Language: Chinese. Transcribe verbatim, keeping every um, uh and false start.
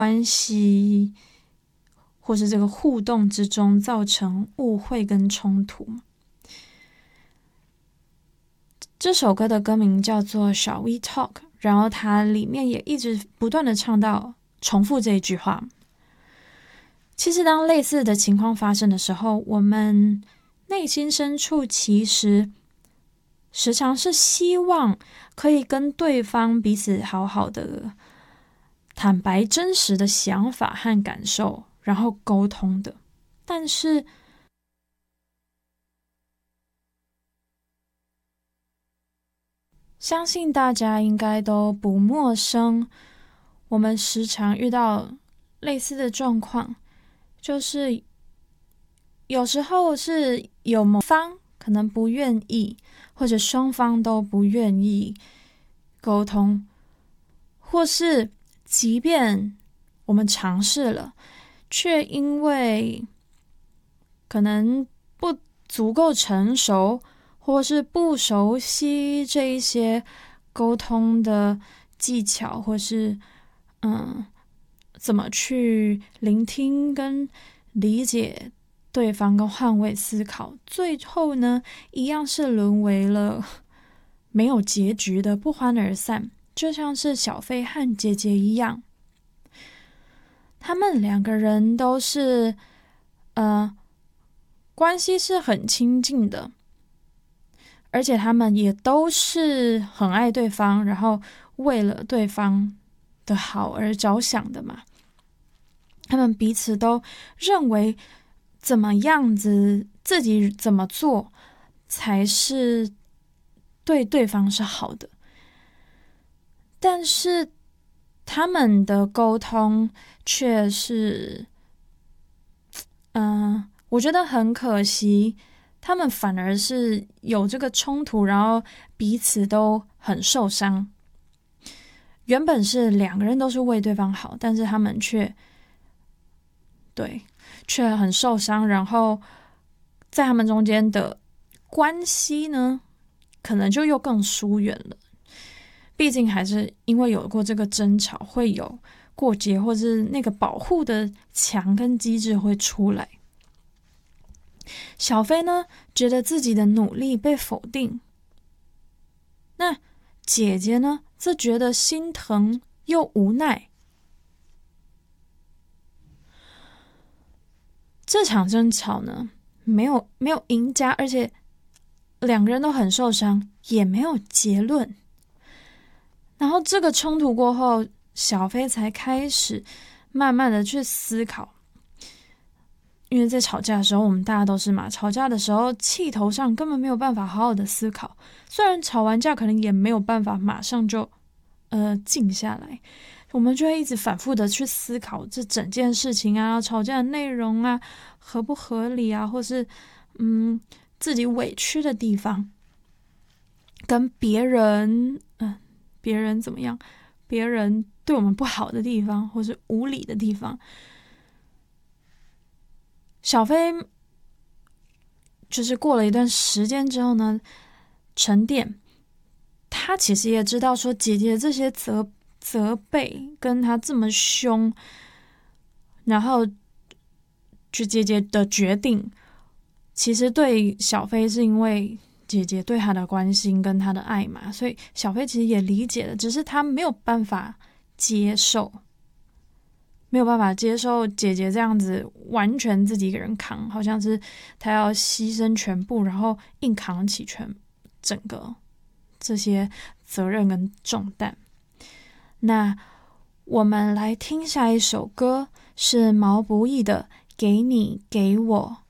关系或是这个互动之中造成误会跟冲突。这首歌的歌名叫做 Shall We Talk， 然后它里面也一直不断的唱到重复这一句话。其实当类似的情况发生的时候，我们内心深处其实时常是希望可以跟对方彼此好好的坦白真实的想法和感受，然后沟通的。但是相信大家应该都不陌生，我们时常遇到类似的状况，就是有时候是有某方可能不愿意，或者双方都不愿意沟通，或是即便我们尝试了，却因为可能不足够成熟，或是不熟悉这一些沟通的技巧，或是嗯，怎么去聆听跟理解对方跟换位思考，最后呢，一样是沦为了没有结局的不欢而散，就像是小飞和姐姐一样。他们两个人都是呃关系是很亲近的，而且他们也都是很爱对方，然后为了对方的好而着想的嘛。他们彼此都认为怎么样子，自己怎么做才是对对方是好的。但是他们的沟通却是嗯、呃，我觉得很可惜，他们反而是有这个冲突，然后彼此都很受伤。原本是两个人都是为对方好，但是他们却对却很受伤，然后在他们中间的关系呢，可能就又更疏远了。毕竟还是因为有过这个争吵，会有过节，或是那个保护的墙跟机制会出来。小飞呢，觉得自己的努力被否定，那姐姐呢，则觉得心疼又无奈。这场争吵呢，没有没有赢家，而且两个人都很受伤，也没有结论。然后这个冲突过后，小飞才开始慢慢的去思考，因为在吵架的时候，我们大家都是嘛，吵架的时候气头上根本没有办法好好的思考，虽然吵完架可能也没有办法马上就呃静下来，我们就会一直反复的去思考这整件事情啊，吵架的内容啊，合不合理啊，或是嗯自己委屈的地方，跟别人嗯、呃、别人怎么样，别人对我们不好的地方，或是无理的地方。小飞就是过了一段时间之后呢，沉淀，他其实也知道说姐姐这些责责备跟他这么凶，然后就姐姐的决定，其实对小飞是因为姐姐对他的关心跟他的爱嘛，所以小飞其实也理解了，只是他没有办法接受。没有办法接受姐姐这样子完全自己一个人扛，好像是她要牺牲全部，然后硬扛起全整个这些责任跟重担。那我们来听下一首歌，是毛不易的《给你给我》。